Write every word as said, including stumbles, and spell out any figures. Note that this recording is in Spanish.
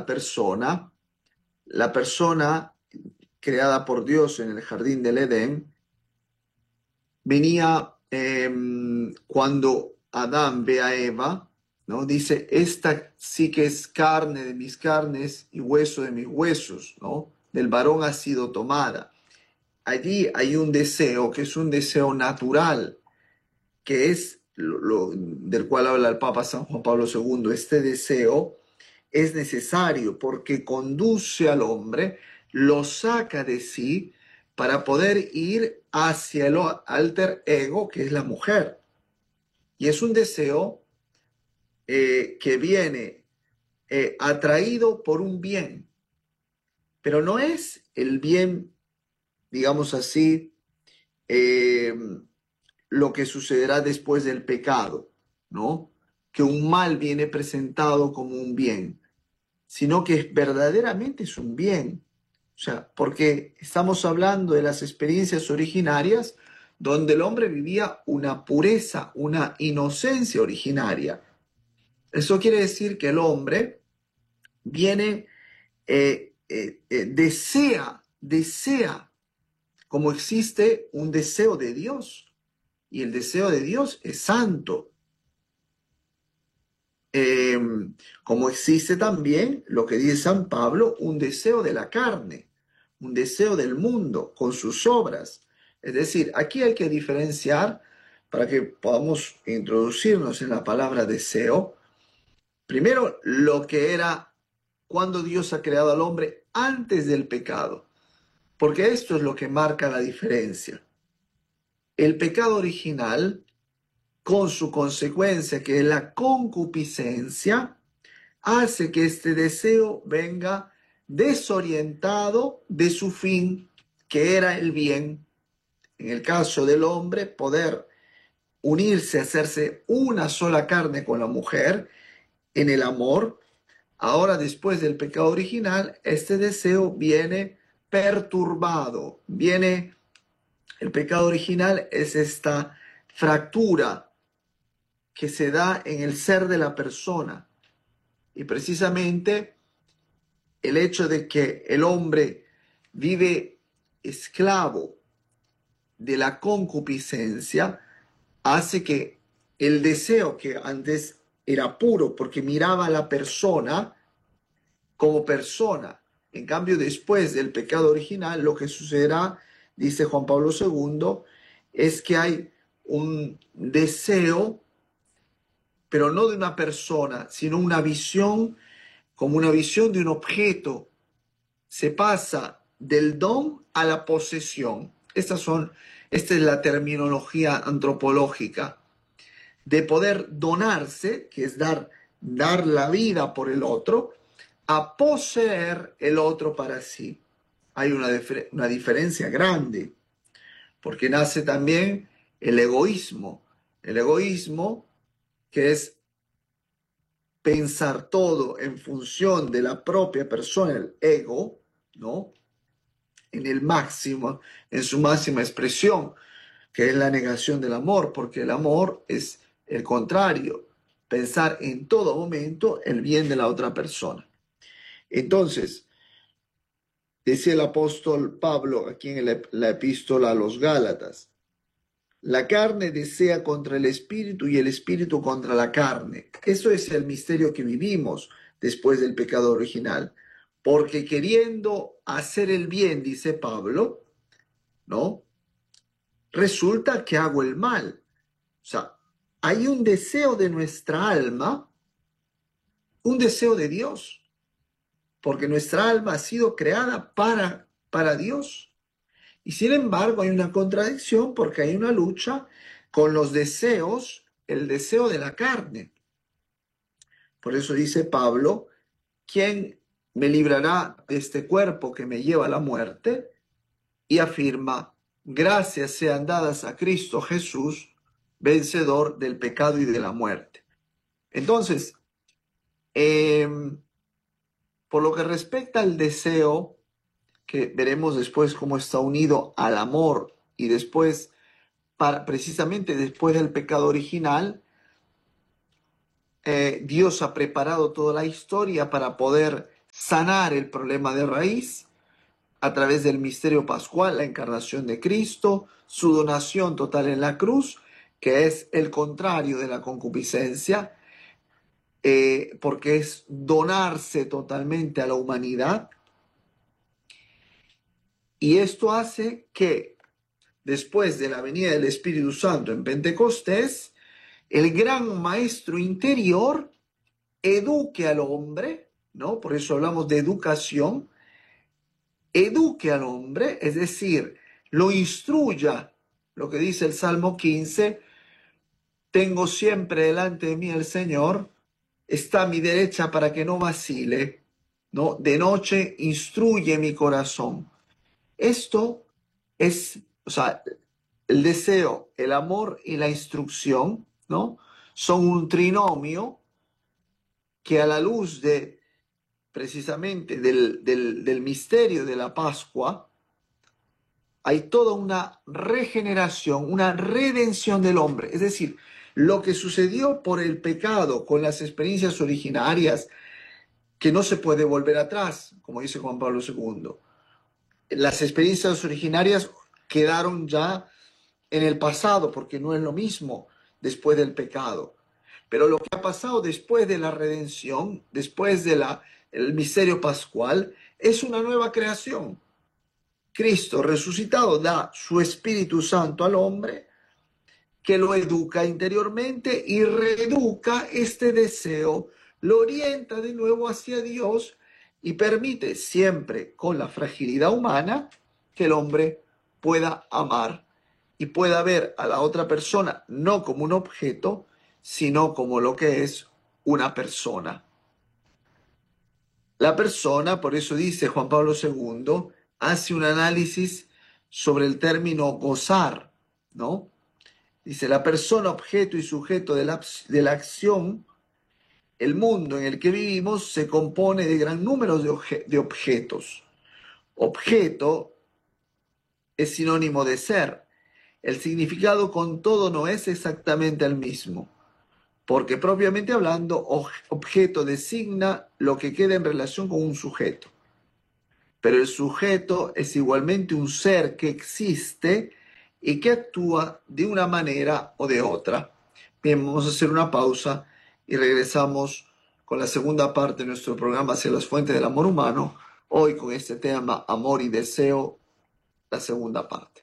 la persona, la persona creada por Dios en el jardín del Edén, venía eh, cuando Adán ve a Eva, ¿no? Dice, esta sí que es carne de mis carnes y hueso de mis huesos, ¿no? Del varón ha sido tomada. Allí hay un deseo que es un deseo natural, que es lo, lo, del cual habla el Papa San Juan Pablo segundo. Este deseo es necesario porque conduce al hombre, lo saca de sí para poder ir hacia el alter ego, que es la mujer. Y es un deseo eh, que viene eh, atraído por un bien, pero no es el bien, digamos así, eh, lo que sucederá después del pecado, ¿no? Que un mal viene presentado como un bien, sino que verdaderamente es un bien. O sea, porque estamos hablando de las experiencias originarias donde el hombre vivía una pureza, una inocencia originaria. Eso quiere decir que el hombre viene, eh, eh, eh, desea, desea, como existe un deseo de Dios, y el deseo de Dios es santo. Eh, como existe también lo que dice San Pablo, un deseo de la carne, un deseo del mundo con sus obras. Es decir, aquí hay que diferenciar para que podamos introducirnos en la palabra deseo. Primero, lo que era cuando Dios ha creado al hombre antes del pecado, porque esto es lo que marca la diferencia. El pecado original, con su consecuencia, que es la concupiscencia, hace que este deseo venga desorientado de su fin, que era el bien. En el caso del hombre, poder unirse, hacerse una sola carne con la mujer en el amor. Ahora, después del pecado original, este deseo viene perturbado, viene, el pecado original es esta fractura que se da en el ser de la persona. Y precisamente el hecho de que el hombre vive esclavo de la concupiscencia hace que el deseo que antes era puro porque miraba a la persona como persona, en cambio después del pecado original lo que sucederá, dice Juan Pablo segundo, es que hay un deseo, pero no de una persona, sino una visión, como una visión de un objeto. Se pasa del don a la posesión. Estas son, esta es la terminología antropológica de poder donarse, que es dar, dar la vida por el otro, a poseer el otro para sí. Hay una, una diferencia grande, porque nace también el egoísmo. El egoísmo, que es pensar todo en función de la propia persona, el ego, ¿no? En el máximo, en su máxima expresión, que es la negación del amor, porque el amor es el contrario, pensar en todo momento el bien de la otra persona. Entonces, decía el apóstol Pablo aquí en la epístola a los Gálatas, la carne desea contra el espíritu y el espíritu contra la carne. Eso es el misterio que vivimos después del pecado original, porque queriendo hacer el bien, dice Pablo, ¿no? Resulta que hago el mal. O sea, hay un deseo de nuestra alma, un deseo de Dios, porque nuestra alma ha sido creada para, para Dios. Y sin embargo hay una contradicción porque hay una lucha con los deseos, el deseo de la carne. Por eso dice Pablo, ¿quién me librará de este cuerpo que me lleva a la muerte? Y afirma, gracias sean dadas a Cristo Jesús, vencedor del pecado y de la muerte. Entonces, eh, por lo que respecta al deseo, que veremos después cómo está unido al amor y después, para, precisamente después del pecado original, eh, Dios ha preparado toda la historia para poder sanar el problema de raíz a través del misterio pascual, la encarnación de Cristo, su donación total en la cruz, que es el contrario de la concupiscencia, eh, porque es donarse totalmente a la humanidad. Y esto hace que después de la venida del Espíritu Santo en Pentecostés, el gran maestro interior eduque al hombre, ¿no? Por eso hablamos de educación, eduque al hombre, es decir, lo instruya, lo que dice el Salmo quince, tengo siempre delante de mí el Señor, está a mi derecha para que no vacile, ¿no? De noche instruye mi corazón. Esto es, o sea, el deseo, el amor y la instrucción, ¿no? Son un trinomio que a la luz de precisamente del, del, del misterio de la Pascua, hay toda una regeneración, una redención del hombre. Es decir, lo que sucedió por el pecado con las experiencias originarias, que no se puede volver atrás, como dice Juan Pablo segundo. Las experiencias originarias quedaron ya en el pasado, porque no es lo mismo después del pecado. Pero lo que ha pasado después de la redención, después del misterio pascual, es una nueva creación. Cristo resucitado da su Espíritu Santo al hombre, que lo educa interiormente y reeduca este deseo, lo orienta de nuevo hacia Dios y permite, siempre con la fragilidad humana, que el hombre pueda amar y pueda ver a la otra persona no como un objeto, sino como lo que es una persona. La persona, por eso dice Juan Pablo segundo, hace un análisis sobre el término gozar, ¿no? Dice, la persona, objeto y sujeto de la, de la acción, el mundo en el que vivimos se compone de gran número de, obje, de objetos. Objeto es sinónimo de ser. El significado con todo no es exactamente el mismo, porque propiamente hablando, objeto designa lo que queda en relación con un sujeto. Pero el sujeto es igualmente un ser que existe y que actúa de una manera o de otra. Bien, vamos a hacer una pausa y regresamos con la segunda parte de nuestro programa Hacia las fuentes del amor humano, hoy con este tema amor y deseo, la segunda parte.